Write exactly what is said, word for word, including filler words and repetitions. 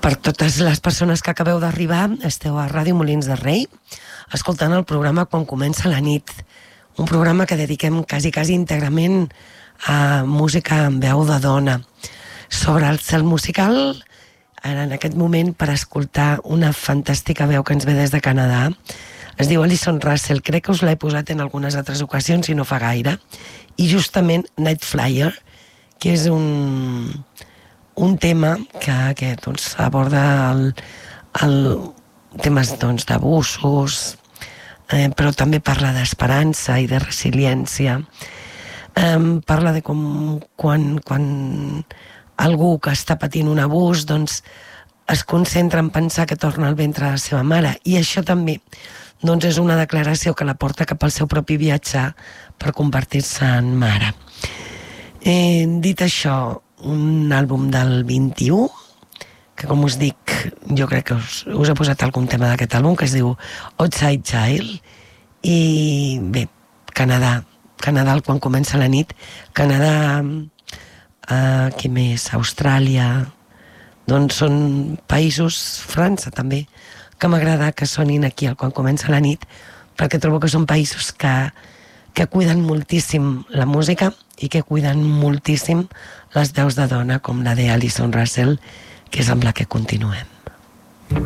Per totes les persones que acabeu d'arribar, esteu a Ràdio Molins de Rei, escoltant el programa Quan comença la nit, un programa que dediquem quasi, quasi íntegrament a música en veu de dona. Sobre el cel musical, ara en aquest moment, per escoltar una fantàstica veu que ens ve des de Canadà. Es diu Alison Russell, crec que us l'he posat en algunes altres ocasions, si no fa gaire, i justament Night Flyer, que és un... un tema que, que doncs, aborda el, el temes doncs, d'abusos, eh, però també parla d'esperança i de resiliència. Eh, parla de com quan, quan algú que està patint un abús doncs, es concentra en pensar que torna al ventre de la seva mare, i això també doncs, és una declaració que la porta cap al seu propi viatge per convertir-se en mare. Eh, dit això, un àlbum del vint-i-u, que com us dic, jo crec que us, us he posat algun tema d'aquest àlbum, que es diu Outside Child, i bé, Canadà, Canadà quan comença la nit, Canadà, eh, què més, Austràlia, doncs són països, França també, que m'agrada que sonin aquí al quan comença la nit, perquè trobo que són països que, que cuiden moltíssim la música i que cuiden moltíssim les veus de dona com la de Alison Russell, que és amb la que continuem.